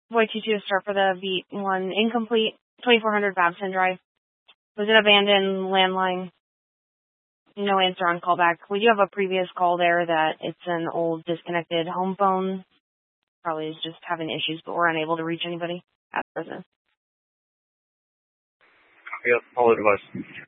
Void 22 to start for the V1 incomplete, 2400 Babson Drive. Was an abandoned landline. No answer on callback. We do have a previous call there that it's an old disconnected home phone. Probably is just having issues, but we're unable to reach anybody at present. Copy up, follow device.